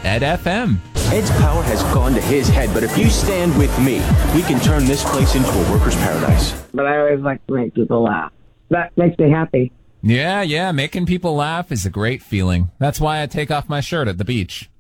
Ed FM. Ed's power has gone to his head, but if you stand with me, we can turn this place into a worker's paradise. But I always like to make people laugh. That makes me happy. Yeah, making people laugh is a great feeling. That's why I take off my shirt at the beach.